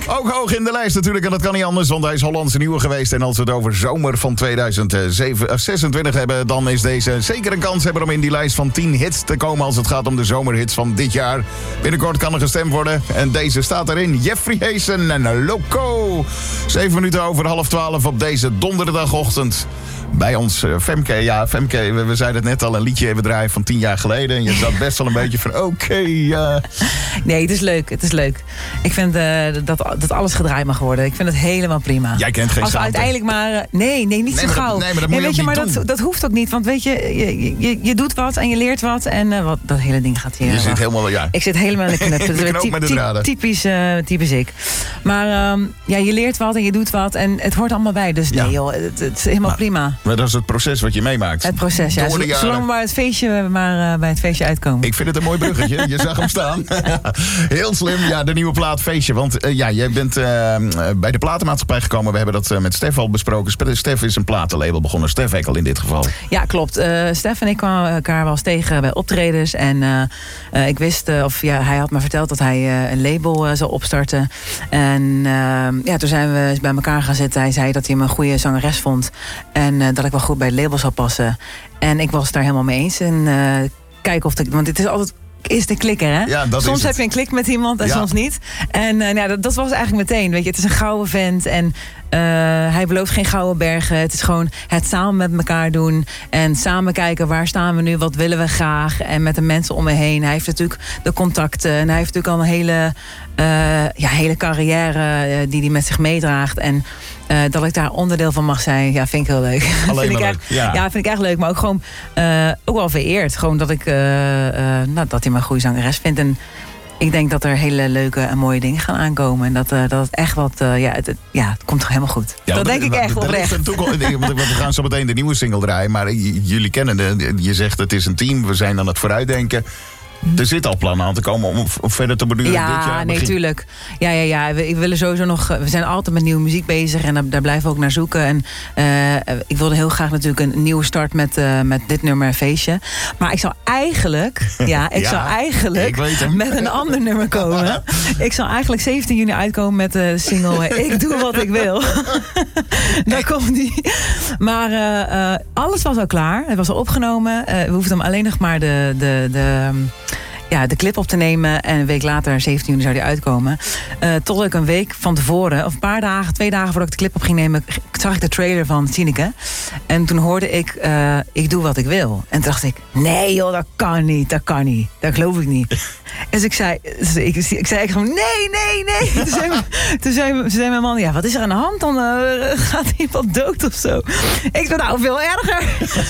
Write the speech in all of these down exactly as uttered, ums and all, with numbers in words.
Ook hoog in de lijst natuurlijk, en dat kan niet anders, want hij is Hollandse nieuwe geweest. En als we het over zomer van tweeduizend zesentwintig hebben, dan is deze zeker een kans hebben om in die lijst van tien hits te komen als het gaat om de zomerhits van dit jaar. Binnenkort kan er gestemd worden en deze staat erin. Jeffrey Hazen en Loco. Zeven minuten over half twaalf op deze donderdagochtend. Bij ons, uh, Femke. Ja, Femke, we, we zeiden het net al, een liedje even draaien van tien jaar geleden. En je zat best wel een beetje van, oké, okay, uh... Nee, het is leuk, het is leuk. Ik vind uh, dat, dat alles gedraaid mag worden. Ik vind het helemaal prima. Jij kent geen Als schaamte. uiteindelijk maar... Uh, nee, nee, niet nee, zo gauw. Dat, nee, maar dat moet nee, je weet ook je, niet maar doen. dat, dat hoeft ook niet. Want weet je, je, je, je doet wat en je leert wat. En uh, wat, dat hele ding gaat hier... Je uh, zit helemaal, ja. Ik zit helemaal in de knop. De knoop met de draden. Typisch, uh, typisch ik. Maar um, ja, je leert wat en je doet wat. En het hoort allemaal bij. Dus nee, ja. joh, het, het is helemaal maar, prima. Maar dat is het proces wat je meemaakt. Het proces, ja. Zolang jaren... we maar het feestje, maar, uh, bij het feestje uitkomen. Ik vind het een mooi bruggetje. Je zag hem staan. Heel slim. Ja, de nieuwe plaat Feestje. Want uh, ja, jij bent uh, bij de platenmaatschappij gekomen. We hebben dat uh, met Stef al besproken. Stef is een platenlabel begonnen. Stef Ekkel in dit geval. Ja, klopt. Uh, Stef en ik kwamen elkaar wel eens tegen bij optredens. En uh, uh, ik wist, uh, of ja, hij had me verteld dat hij uh, een label uh, zou opstarten. En uh, ja, toen zijn we bij elkaar gaan zitten. Hij zei dat hij me een goede zangeres vond. En uh, dat ik wel goed bij het label zou passen. En ik was het daar helemaal mee eens. En uh, kijken of het... Want het is altijd... is de klikker, hè? Ja, dat soms is heb je een klik met iemand en ja. soms niet. En uh, nou, dat, dat was eigenlijk meteen. Weet je, het is een gouden vent en uh, hij belooft geen gouden bergen. Het is gewoon het samen met elkaar doen en samen kijken waar staan we nu, wat willen we graag en met de mensen om me heen. Hij heeft natuurlijk de contacten en hij heeft natuurlijk al een hele, uh, ja, hele carrière uh, die hij met zich meedraagt. En Uh, dat ik daar onderdeel van mag zijn, ja, vind ik heel leuk. Alleen vind maar ik echt, leuk, ja. ja, vind ik echt leuk. Maar ook gewoon, uh, ook wel vereerd. Gewoon dat ik, uh, uh, nou, dat hij me een goede zangeres vindt. En ik denk dat er hele leuke en mooie dingen gaan aankomen. En dat, uh, dat het echt wat, uh, ja, het, het, ja, het komt toch helemaal goed. Ja, dat denk ik echt oprecht. We gaan zo meteen de nieuwe single draaien. Maar jullie kennen de, je zegt het is een team. We zijn aan het vooruitdenken. Er zitten al plannen aan te komen om, om verder te beduren ja, dit jaar. Ja, nee, tuurlijk. Ja, ja, ja. We, we willen sowieso nog. We zijn altijd met nieuwe muziek bezig en daar, daar blijven we ook naar zoeken. En uh, ik wilde heel graag natuurlijk een nieuwe start met, uh, met dit nummer Feestje. Maar ik zou eigenlijk, ja, ik ja, zou eigenlijk ik met een ander nummer komen. Ik zou eigenlijk zeventien juni uitkomen met de single Ik Doe Wat Ik Wil. Daar komt die. Maar uh, uh, alles was al klaar. Het was al opgenomen. Uh, we hoefden hem alleen nog maar de. de, de Ja, de clip op te nemen en een week later, zeventien juni, zou die uitkomen. Uh, tot ik een week van tevoren, of een paar dagen, twee dagen voordat ik de clip op ging nemen, zag ik de trailer van Tineke. En toen hoorde ik, uh, ik doe wat ik wil. En toen dacht ik, nee joh, dat kan niet, dat kan niet. Dat geloof ik niet. Dus ik zei, dus ik, ik zei gewoon, nee, nee, nee. Toen zei, toen zei, toen zei mijn man, ja, wat is er aan de hand? Dan uh, gaat iemand dood of zo. Ik zei, nou, veel erger.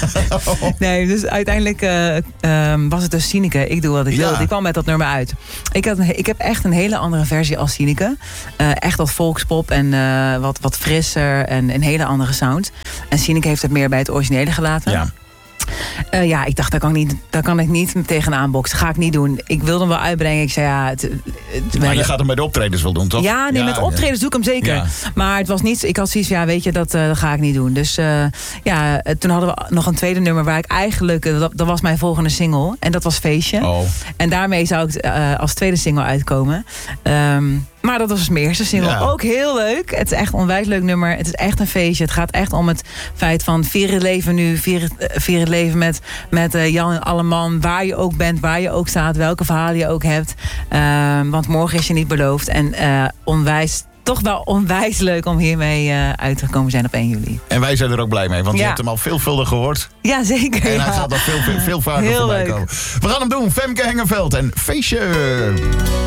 Nee, dus uiteindelijk uh, um, was het dus Tineke, ik doe wat ik wil. Ja. Die kwam met dat nummer uit. Ik, had, ik heb echt een hele andere versie als Tineke. Uh, echt wat volkspop en uh, wat, wat frisser en een hele andere sound. En Tineke heeft het meer bij het originele gelaten. Ja. Uh, ja, ik dacht, daar kan ik niet, daar kan ik niet tegenaan boksen. Ga ik niet doen. Ik wilde hem wel uitbrengen. Ik zei, ja... Het, het, maar je gaat hem bij de optredens wel doen, toch? Ja, nee, ja, met optredens doe ik hem zeker. Ja. Maar het was niet... Ik had zoiets van, ja, weet je, dat, uh, dat ga ik niet doen. Dus uh, ja, toen hadden we nog een tweede nummer waar ik eigenlijk... Uh, dat, dat was mijn volgende single. En dat was Feestje. Oh. En daarmee zou ik uh, als tweede single uitkomen. Um, Maar dat was dus mijn eerste single. Ja. Ook heel leuk. Het is echt een onwijs leuk nummer. Het is echt een feestje. Het gaat echt om het feit van vier het leven nu. Vier het, uh, vier het leven met, met uh, Jan en Alleman. Waar je ook bent, waar je ook staat. Welke verhalen je ook hebt. Uh, want morgen is je niet beloofd. En uh, onwijs... Toch wel onwijs leuk om hiermee uh, uit te komen zijn op één juli. En wij zijn er ook blij mee, want ja. je hebt hem al veelvuldig gehoord. Ja, zeker. En ja. hij gaat nog veel, veel, veel vaker voorbij komen. We gaan hem doen. Femke Hengeveld en Feestje.